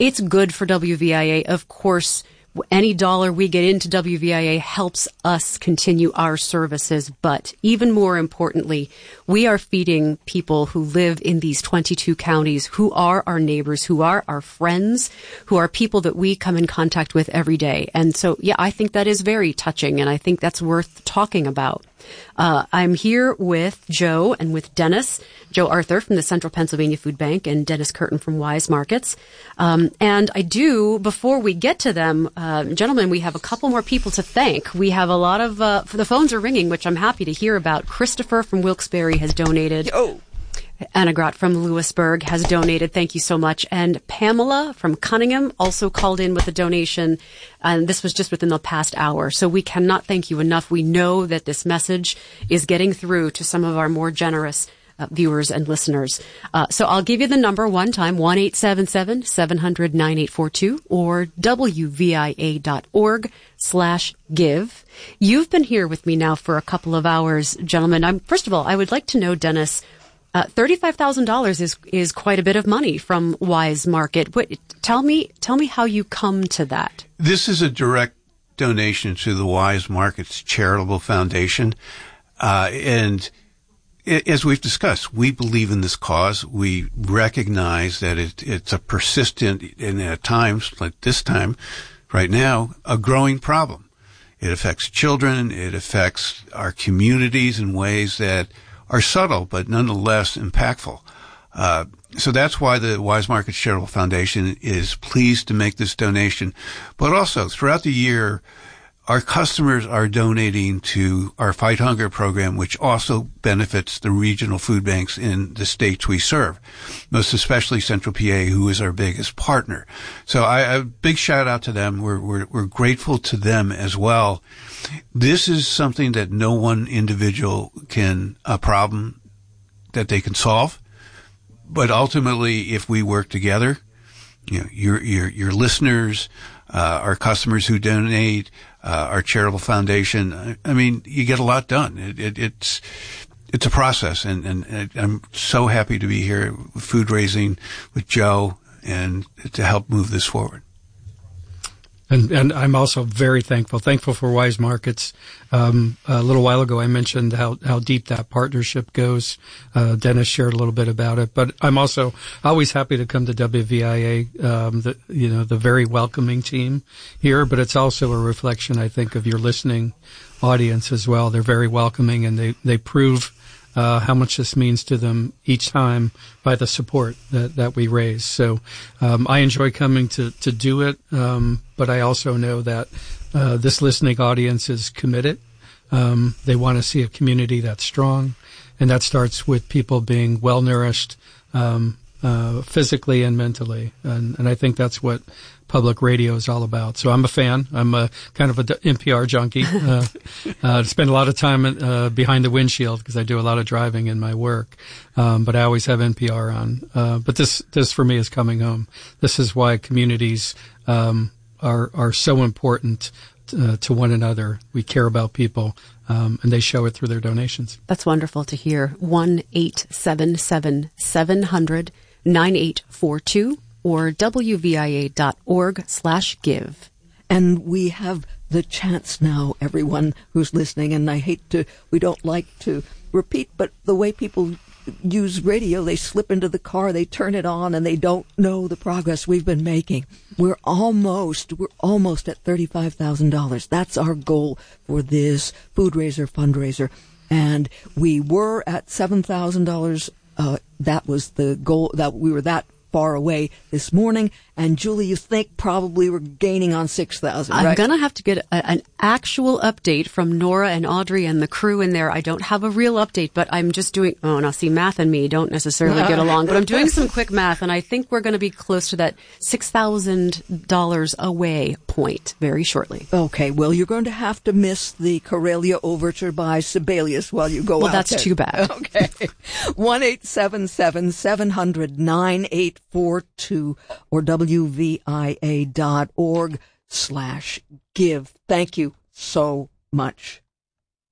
it's good for WVIA. Of course, any dollar we get into WVIA helps us continue our services. But even more importantly, we are feeding people who live in these 22 counties, who are our neighbors, who are our friends, who are people that we come in contact with every day. And so, yeah, I think that is very touching, and I think that's worth talking about. I'm here with Joe and with Dennis, Joe Arthur from the Central Pennsylvania Food Bank and Dennis Curtin from Wise Markets. And I do, before we get to them, gentlemen, we have a couple more people to thank. We have a lot of, the phones are ringing, which I'm happy to hear about. Christopher from Wilkes-Barre has donated. Oh. Anna Grott from Lewisburg has donated. Thank you so much. And Pamela from Cunningham also called in with a donation. And this was just within the past hour. So we cannot thank you enough. We know that this message is getting through to some of our more generous viewers and listeners. So I'll give you the number one time, 1-877-700-9842 or wvia.org/give. You've been here with me now for a couple of hours, gentlemen. First of all, I would like to know, Dennis, $35,000 is quite a bit of money from Wise Market. Tell me how you come to that. This is a direct donation to the Wise Markets Charitable Foundation. And as we've discussed, we believe in this cause. We recognize that it's a persistent, and at times, like this time, right now, a growing problem. It affects children. It affects our communities in ways that are subtle, but nonetheless impactful. So that's why the Wise Markets Charitable Foundation is pleased to make this donation. But also, throughout the year, our customers are donating to our Fight Hunger program, which also benefits the regional food banks in the states we serve, most especially Central PA, who is our biggest partner. So a big shout out to them. We're grateful to them as well. This is something that no one individual a problem that they can solve. But ultimately, if we work together, your listeners, our customers who donate, our charitable foundation, I mean, you get a lot done. It's a process, and I'm so happy to be here with food raising with Joe and to help move this forward. And I'm also very thankful for Wise Markets. A little while ago, I mentioned how deep that partnership goes. Dennis shared a little bit about it, but I'm also always happy to come to WVIA, the very welcoming team here, but it's also a reflection, I think, of your listening audience as well. They're very welcoming, and they prove how much this means to them each time by the support that we raise. So I enjoy coming to do it, but I also know that this listening audience is committed. They want to see a community that's strong, and that starts with people being well-nourished physically and mentally. And I think that's what public radio is all about. So I'm a fan. I'm a kind of an NPR junkie. Spend a lot of time behind the windshield because I do a lot of driving in my work. But I always have NPR on. But this for me is coming home. This is why communities are so important to one another. We care about people, and they show it through their donations. That's wonderful to hear. 1-877-700-9842 or wvia.org/give. And we have the chance now, everyone who's listening, and we don't like to repeat, but the way people use radio, they slip into the car, they turn it on, and they don't know the progress we've been making. We're almost at $35,000. That's our goal for this fundraiser. And we were at $7,000. That was the goal, that we were that far away this morning. And Julie, you think probably we're gaining on 6,000, right? I'm going to have to get an actual update from Nora and Audrey and the crew in there. I don't have a real update, but I'm just doing, math and me don't necessarily get along, but I'm doing some quick math, and I think we're going to be close to that $6,000 away point very shortly. Okay, well, you're going to have to miss the Corellia Overture by Sibelius while you go out there. Well, that's too bad. Okay. 1-877-700-9842 or wvia.org/give. Thank you so much.